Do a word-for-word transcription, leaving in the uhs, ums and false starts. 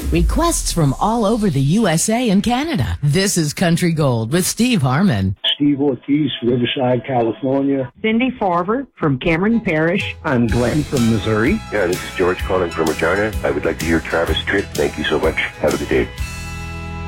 Requests from all over the U S A and Canada. This is Country Gold with Steve Harmon. Steve Ortiz, Riverside, California. Cindy Farver from Cameron Parish. I'm Glenn from Missouri. Yeah, this is George calling from Regina. I would like to hear Travis Tritt. Thank you so much. Have a good day.